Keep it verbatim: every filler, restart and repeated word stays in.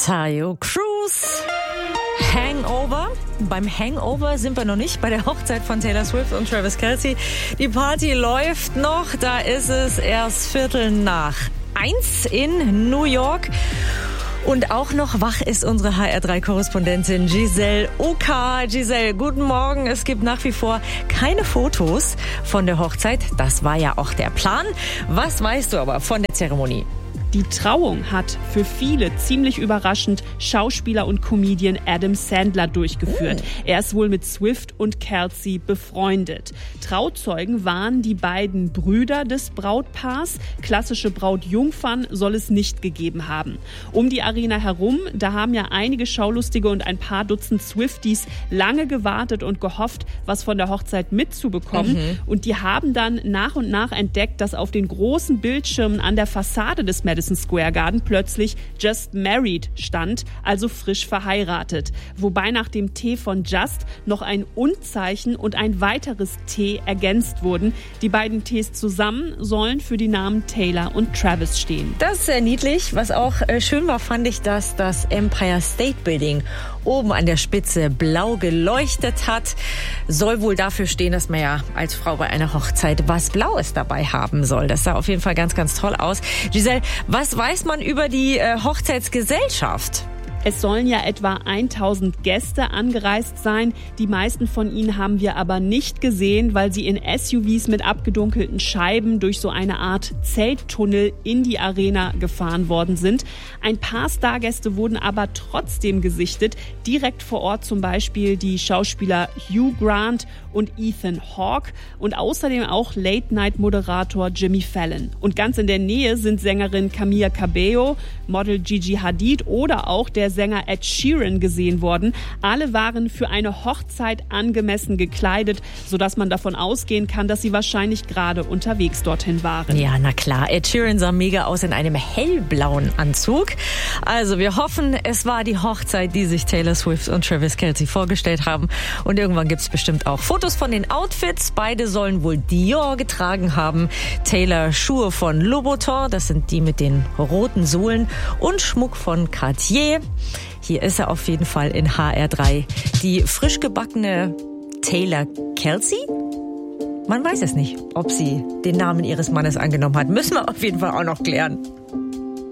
Taio Cruz. Hangover. Beim Hangover sind wir noch nicht, bei der Hochzeit von Taylor Swift und Travis Kelce. Die Party läuft noch, da ist es erst Viertel nach eins in New York. Und auch noch wach ist unsere H R drei Korrespondentin Giselle Oka. Giselle, guten Morgen. Es gibt nach wie vor keine Fotos von der Hochzeit. Das war ja auch der Plan. Was weißt du aber von der Zeremonie? Die Trauung hat für viele ziemlich überraschend Schauspieler und Comedian Adam Sandler durchgeführt. Mm. Er ist wohl mit Swift und Kelce befreundet. Trauzeugen waren die beiden Brüder des Brautpaars. Klassische Brautjungfern soll es nicht gegeben haben. Um die Arena herum, da haben ja einige Schaulustige und ein paar Dutzend Swifties lange gewartet und gehofft, was von der Hochzeit mitzubekommen. Mhm. Und die haben dann nach und nach entdeckt, dass auf den großen Bildschirmen an der Fassade des Madison Square Garden plötzlich Just Married stand, also frisch verheiratet. Wobei nach dem T von Just noch ein Und-Zeichen und ein weiteres T ergänzt wurden. Die beiden Ts zusammen sollen für die Namen Taylor und Travis stehen. Das ist sehr niedlich. Was auch schön war, fand ich, dass das Empire State Building oben an der Spitze blau geleuchtet hat. Soll wohl dafür stehen, dass man ja als Frau bei einer Hochzeit was Blaues dabei haben soll. Das sah auf jeden Fall ganz, ganz toll aus. Giselle, was weiß man über die äh, Hochzeitsgesellschaft? Es sollen ja etwa tausend Gäste angereist sein. Die meisten von ihnen haben wir aber nicht gesehen, weil sie in S U Vs mit abgedunkelten Scheiben durch so eine Art Zelttunnel in die Arena gefahren worden sind. Ein paar Stargäste wurden aber trotzdem gesichtet. Direkt vor Ort zum Beispiel die Schauspieler Hugh Grant und Ethan Hawke und außerdem auch Late-Night-Moderator Jimmy Fallon. Und ganz in der Nähe sind Sängerin Camila Cabello, Model Gigi Hadid oder auch der Sänger Ed Sheeran gesehen worden. Alle waren für eine Hochzeit angemessen gekleidet, sodass man davon ausgehen kann, dass sie wahrscheinlich gerade unterwegs dorthin waren. Ja, na klar. Ed Sheeran sah mega aus in einem hellblauen Anzug. Also wir hoffen, es war die Hochzeit, die sich Taylor Swift und Travis Kelce vorgestellt haben. Und irgendwann gibt es bestimmt auch Fotos von den Outfits. Beide sollen wohl Dior getragen haben. Taylor Schuhe von Louboutin, das sind die mit den roten Sohlen, und Schmuck von Cartier. Hier ist er auf jeden Fall in H R drei. Die frisch gebackene Taylor Kelce? Man weiß es nicht, ob sie den Namen ihres Mannes angenommen hat. Müssen wir auf jeden Fall auch noch klären.